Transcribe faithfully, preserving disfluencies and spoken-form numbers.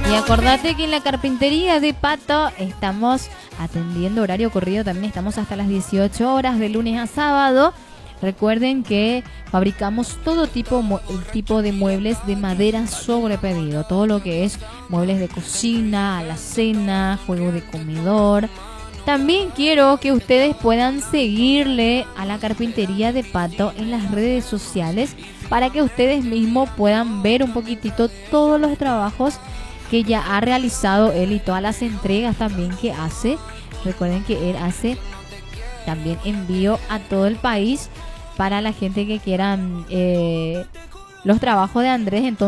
Y acordate que en la carpintería de Pato estamos atendiendo horario corrido, también estamos hasta las dieciocho horas de lunes a sábado. Recuerden que fabricamos todo tipo, el tipo de muebles de madera sobre pedido, todo lo que es muebles de cocina, alacena, juego de comedor. También quiero que ustedes puedan seguirle a la carpintería de Pato en las redes sociales para que ustedes mismos puedan ver un poquitito todos los trabajos que ya ha realizado él y todas las entregas también que hace. Recuerden que él hace también envío a todo el país para la gente que quieran eh, los trabajos de Andrés. Entonces